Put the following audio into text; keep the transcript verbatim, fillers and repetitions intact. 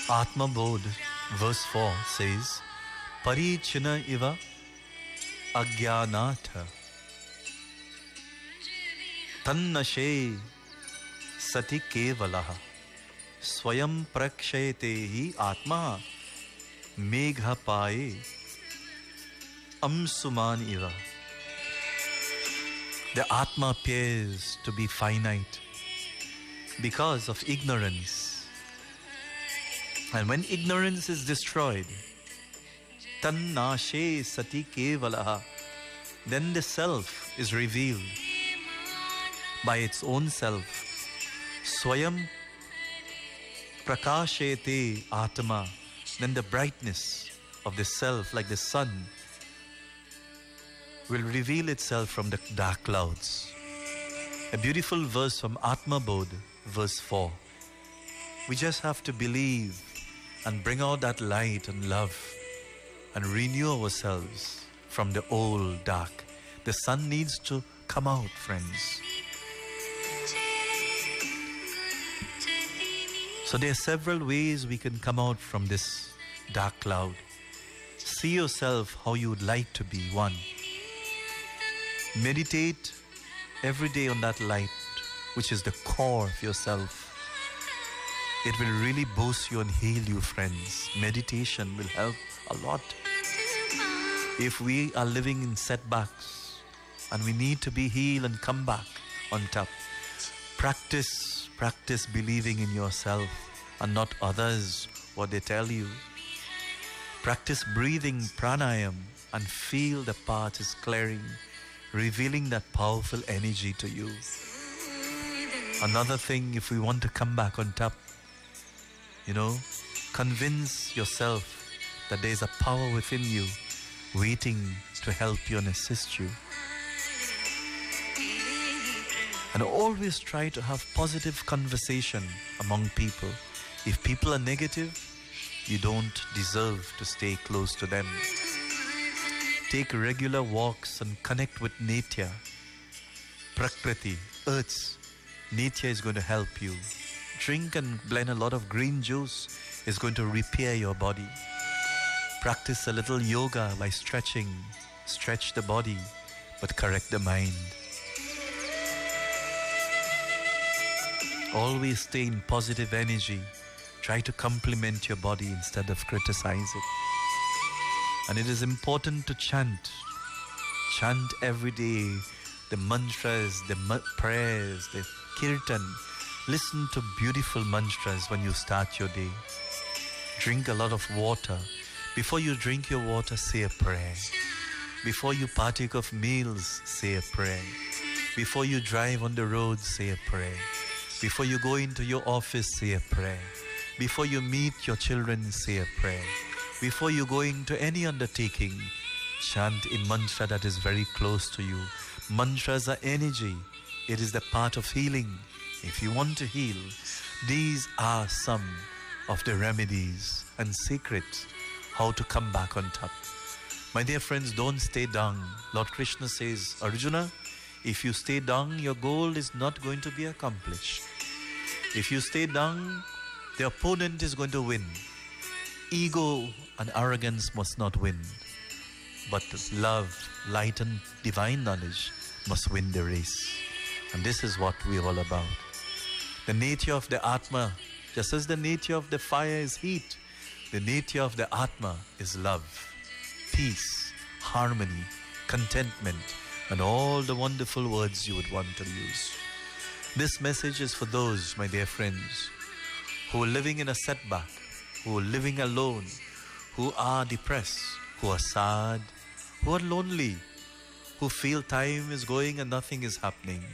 Atma Bodh, verse four says, Parichina iva agyanatha tannashe sati kevalaha swayam prakshayate hi atma megha paye amsuman iva. The Atma appears to be finite because of ignorance. And when ignorance is destroyed, tannashe sati kevalaha, then the self is revealed by its own self. Swayam prakashete atma, then the brightness of the self, like the sun, will reveal itself from the dark clouds. A beautiful verse from Atma Bodh, verse four. We just have to believe and bring out that light and love and renew ourselves from the old dark. The sun needs to come out, friends. So there are several ways we can come out from this dark cloud. See yourself how you would like to be. One, meditate every day on that light, which is the core of yourself. It will really boost you and heal you, friends. Meditation will help a lot. If we are living in setbacks and we need to be healed and come back on top, practice, practice believing in yourself and not others, what they tell you. Practice breathing pranayam and feel the path is clearing, revealing that powerful energy to you. Another thing, if we want to come back on top, you know, convince yourself that there is a power within you waiting to help you and assist you. And always try to have positive conversation among people. If people are negative, you don't deserve to stay close to them. Take regular walks and connect with Nitya, Prakriti, Earths. Nitya is going to help you. Drink and blend a lot of green juice is going to repair your body. Practice a little yoga by stretching. Stretch the body, but correct the mind. Always stay in positive energy. Try to compliment your body instead of criticize it. And it is important to chant. Chant every day the mantras, the ma- prayers, the kirtan. Listen to beautiful mantras when you start your day. Drink a lot of water. Before you drink your water, say a prayer. Before you partake of meals, say a prayer. Before you drive on the road, say a prayer. Before you go into your office, say a prayer. Before you meet your children, say a prayer. Before you go into any undertaking, chant a mantra that is very close to you. Mantras are energy. It is the part of healing. If you want to heal, these are some of the remedies and secrets how to come back on top. My dear friends, don't stay down. Lord Krishna says, Arjuna, if you stay down, your goal is not going to be accomplished. If you stay down, the opponent is going to win. Ego and arrogance must not win. But love, light and divine knowledge must win the race. And this is what we're all about. The nature of the Atma, just as the nature of the fire is heat, the nature of the Atma is love, peace, harmony, contentment, and all the wonderful words you would want to use. This message is for those, my dear friends, who are living in a setback, who are living alone, who are depressed, who are sad, who are lonely, who feel time is going and nothing is happening.